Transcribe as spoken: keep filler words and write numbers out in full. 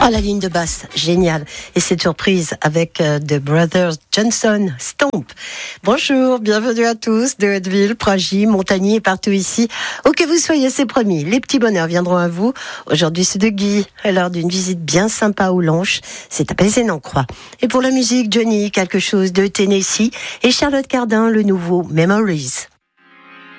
Oh, la ligne de basse, génial. Et cette surprise avec euh, The Brothers Johnson, Stomp. Bonjour, bienvenue à tous de Hauteville, Pragi, Montagny et partout ici. Où que vous soyez, c'est promis, les petits bonheurs viendront à vous. Aujourd'hui, c'est de Guy, à l'heure d'une visite bien sympa au Lanche. C'est à Bézé-en-Croix. Et pour la musique, Johnny, quelque chose de Tennessee. Et Charlotte Cardin, le nouveau Memories.